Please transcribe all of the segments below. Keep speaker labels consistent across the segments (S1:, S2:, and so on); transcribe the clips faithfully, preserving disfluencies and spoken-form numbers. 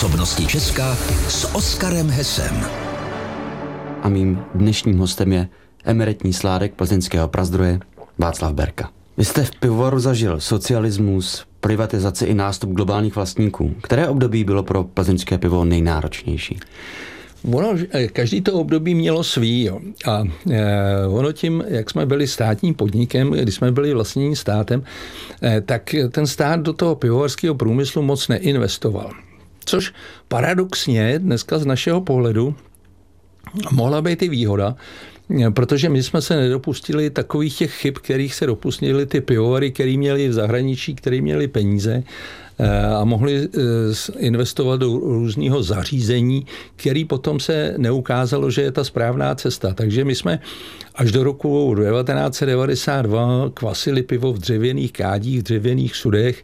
S1: Osobnosti Česka s Oskarem Hesem.
S2: A mým dnešním hostem je emeritní sládek plzeňského Prazdroje Václav Berka. Vy jste v pivovaru zažil socialismus, privatizaci i nástup globálních vlastníků. Které období bylo pro plzeňské pivo nejnáročnější?
S3: Ono, každý to období mělo svý. Jo. A e, ono tím, jak jsme byli státním podnikem, když jsme byli vlastním státem, e, tak ten stát do toho pivovarského průmyslu moc neinvestoval. Což paradoxně dneska z našeho pohledu mohla být i výhoda, protože my jsme se nedopustili takových těch chyb, kterých se dopustili ty pivovary, který měli v zahraničí, který měli peníze a mohli investovat do různého zařízení, který potom se neukázalo, že je ta správná cesta. Takže my jsme až do roku devatenáct set devadesát dva kvasili pivo v dřevěných kádích, v dřevěných sudech.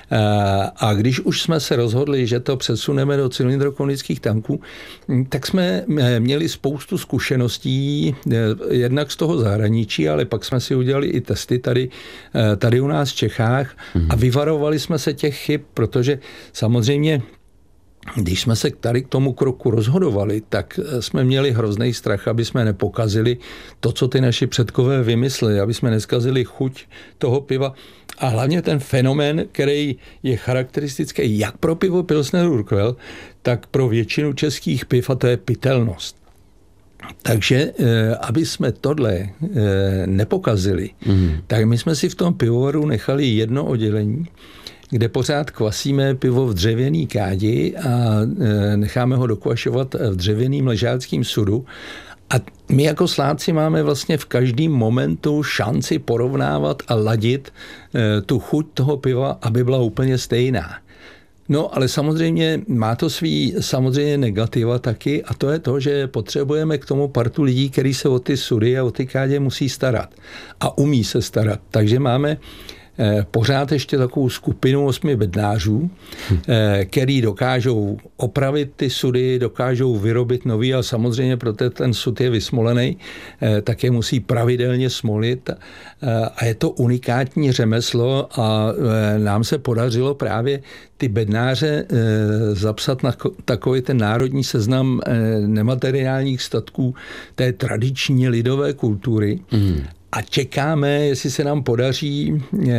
S3: A když už jsme se rozhodli, že to přesuneme do cylindrokonických tanků, tak jsme měli spoustu zkušeností, jednak z toho zahraničí, ale pak jsme si udělali i testy tady, tady u nás v Čechách a vyvarovali jsme se těch chyb, protože samozřejmě když jsme se tady k tomu kroku rozhodovali, tak jsme měli hrozný strach, aby jsme nepokazili to, co ty naši předkové vymysleli, aby jsme neskazili chuť toho piva. A hlavně ten fenomén, který je charakteristický jak pro pivo Pilsner Urquell, tak pro většinu českých piv, a to je pitelnost. Takže, aby jsme tohle nepokazili, mm. tak my jsme si v tom pivovaru nechali jedno oddělení, kde pořád kvasíme pivo v dřevěný kádi a necháme ho dokvašovat v dřevěným ležáckým sudu. A my jako sládci máme vlastně v každém momentu šanci porovnávat a ladit tu chuť toho piva, aby byla úplně stejná. No, ale samozřejmě má to svý samozřejmě negativa taky a to je to, že potřebujeme k tomu partu lidí, kteří se o ty sudy a o ty kádě musí starat a umí se starat. Takže máme pořád ještě takovou skupinu osmi bednářů, hm. který dokážou opravit ty sudy, dokážou vyrobit nový a samozřejmě proto ten sud je vysmolený, tak je musí pravidelně smolit a je to unikátní řemeslo a nám se podařilo právě ty bednáře zapsat na takový ten národní seznam nemateriálních statků té tradiční lidové kultury. Hm. A čekáme, jestli se nám podaří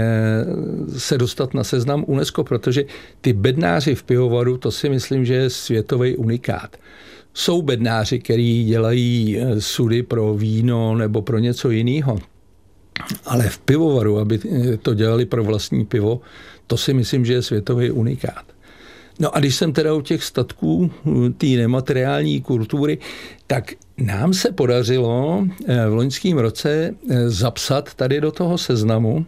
S3: se dostat na seznam UNESCO, protože ty bednáři v pivovaru, to si myslím, že je světový unikát. Jsou bednáři, kteří dělají sudy pro víno nebo pro něco jiného, ale v pivovaru, aby to dělali pro vlastní pivo, to si myslím, že je světový unikát. No a když jsem teda u těch statků té nemateriální kultury, tak nám se podařilo v loňském roce zapsat tady do toho seznamu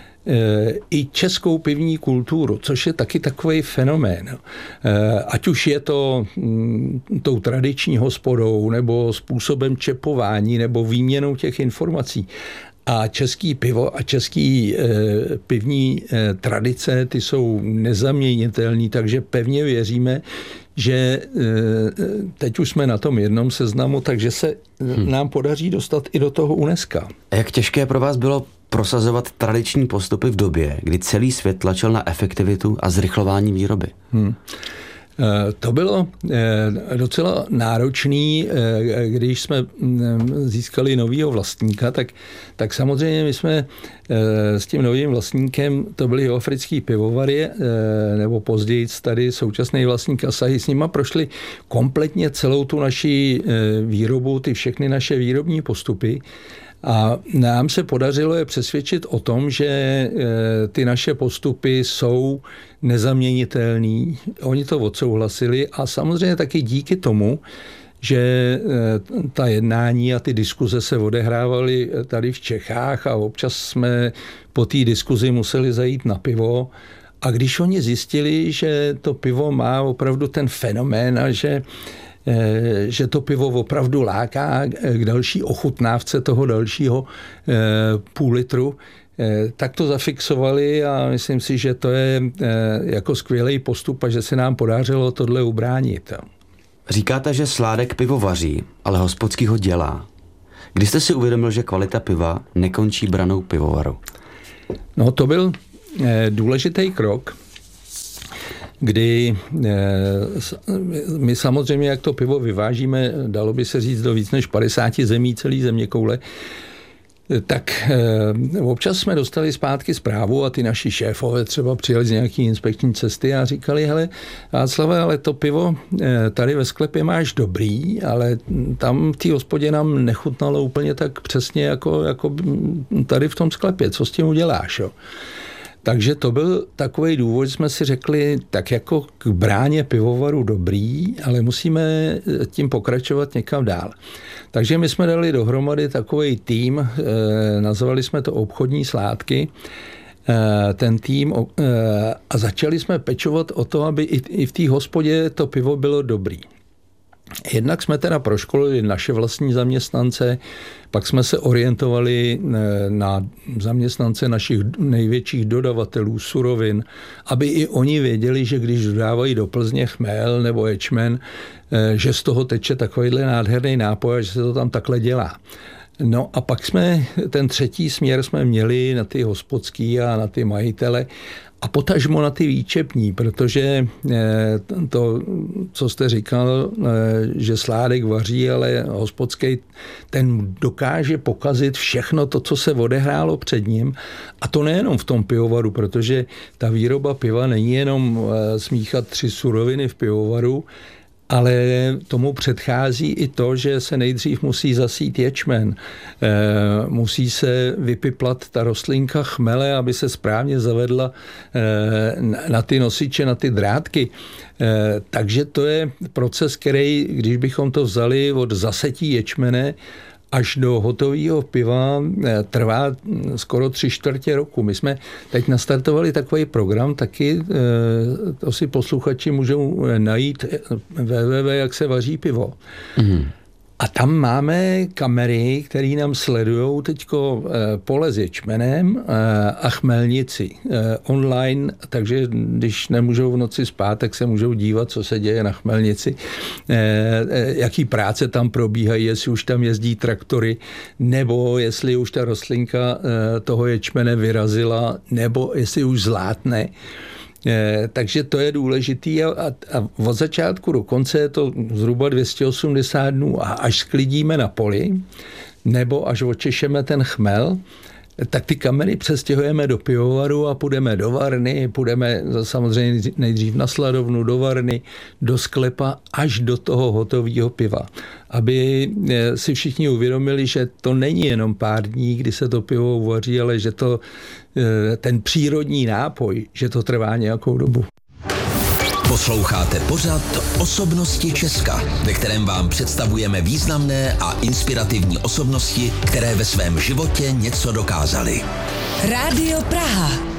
S3: i českou pivní kulturu, což je taky takový fenomén. Ať už je to tou tradiční hospodou, nebo způsobem čepování, nebo výměnou těch informací. A český pivo a český e, pivní e, tradice, ty jsou nezaměnitelný, takže pevně věříme, že e, teď už jsme na tom jednom seznamu, takže se hmm. nám podaří dostat i do toho UNESCO.
S2: A jak těžké pro vás bylo prosazovat tradiční postupy v době, kdy celý svět tlačil na efektivitu a zrychlování výroby? Hmm.
S3: To bylo docela náročný, když jsme získali novýho vlastníka, tak, tak samozřejmě my jsme s tím novým vlastníkem, to byly africký pivovary, nebo později tady současný vlastník Asahi, s nima prošli kompletně celou tu naši výrobu, ty všechny naše výrobní postupy. A nám se podařilo je přesvědčit o tom, že ty naše postupy jsou nezaměnitelný. Oni to odsouhlasili a samozřejmě taky díky tomu, že ta jednání a ty diskuze se odehrávaly tady v Čechách a občas jsme po té diskuzi museli zajít na pivo. A když oni zjistili, že to pivo má opravdu ten fenomén a že že to pivo opravdu láká k další ochutnávce toho dalšího půl litru, tak to zafixovali a myslím si, že to je jako skvělý postup a že se nám podařilo tohle ubránit.
S2: Říkáte, že sládek pivo vaří, ale hospodský ho dělá. Kdy jste si uvědomil, že kvalita piva nekončí branou pivovaru?
S3: No to byl důležitý krok. kdy my samozřejmě, jak to pivo vyvážíme, dalo by se říct do víc než padesáti zemí celý zeměkoule, tak občas jsme dostali zpátky zprávu a ty naši šéfové třeba přijeli z nějaký inspekční cesty a říkali, hele Václave, ale to pivo tady ve sklepě máš dobrý, ale tam v té hospodě nám nechutnalo úplně tak přesně jako, jako tady v tom sklepě, co s tím uděláš, jo? Takže to byl takový důvod, že jsme si řekli, tak jako k bráně pivovaru dobrý, ale musíme tím pokračovat někam dál. Takže my jsme dali dohromady takový tým, eh, nazvali jsme to obchodní sládky, eh, ten tým eh, a začali jsme pečovat o to, aby i, i v té hospodě to pivo bylo dobrý. Jednak jsme teda proškolili naše vlastní zaměstnance, pak jsme se orientovali na zaměstnance našich největších dodavatelů surovin, aby i oni věděli, že když dodávají do Plzně chmel nebo ječmen, že z toho teče takovýhle nádherný nápoj a že se to tam takhle dělá. No a pak jsme, ten třetí směr jsme měli na ty hospodský a na ty majitele a potažmo na ty výčepní, protože to, co jste říkal, že sládek vaří, ale hospodský, ten dokáže pokazit všechno to, co se odehrálo před ním. A to nejenom v tom pivovaru, protože ta výroba piva není jenom smíchat tři suroviny v pivovaru, ale tomu předchází i to, že se nejdřív musí zasít ječmen. E, musí se vypiplat ta rostlinka chmele, aby se správně zavedla e, na ty nosiče, na ty drátky. E, takže to je proces, který, když bychom to vzali od zasetí ječmene až do hotového piva, trvá skoro tři čtvrtě roku. My jsme teď nastartovali takový program, taky to si posluchači můžou najít w w w tečka jak se vaří pivo. Mm. A tam máme kamery, které nám sledují teďko pole s ječmenem a chmelnici online, takže když nemůžou v noci spát, tak se můžou dívat, co se děje na chmelnici, jaký práce tam probíhají, jestli už tam jezdí traktory, nebo jestli už ta rostlinka toho ječmene vyrazila, nebo jestli už zlátne. Takže to je důležitý a, a od začátku do konce je to zhruba dvě stě osmdesát dnů a až sklidíme na poli nebo až očešeme ten chmel, tak ty kamery přestěhujeme do pivovaru a půjdeme do varny, půjdeme samozřejmě nejdřív na sladovnu, do varny, do sklepa, až do toho hotového piva. Aby si všichni uvědomili, že to není jenom pár dní, kdy se to pivo uvaří, ale že to ten přírodní nápoj, že to trvá nějakou dobu.
S1: Posloucháte pořad Osobnosti Česka, ve kterém vám představujeme významné a inspirativní osobnosti, které ve svém životě něco dokázaly.
S4: Rádio Praha.